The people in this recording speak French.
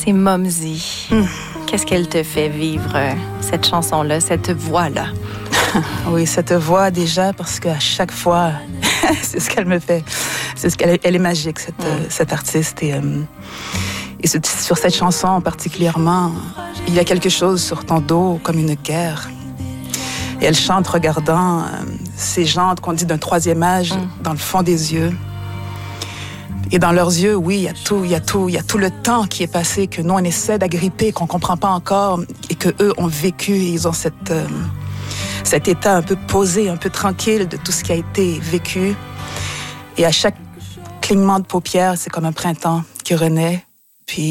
C'est Momsy. Qu'est-ce qu'elle te fait vivre, cette chanson-là, cette voix-là? Oui, cette voix déjà, parce qu'à chaque fois, c'est ce qu'elle me fait. Elle est magique, cette artiste. Et sur cette chanson particulièrement, il y a quelque chose sur ton dos, comme une guerre. Et elle chante regardant ces gens qu'on dit d'un troisième âge dans le fond des yeux. Et dans leurs yeux, oui, il y a tout le temps qui est passé, que nous, on essaie d'agripper, qu'on comprend pas encore, et que eux ont vécu, et ils ont cet état un peu posé, un peu tranquille de tout ce qui a été vécu. Et à chaque clignement de paupières, c'est comme un printemps qui renaît. Puis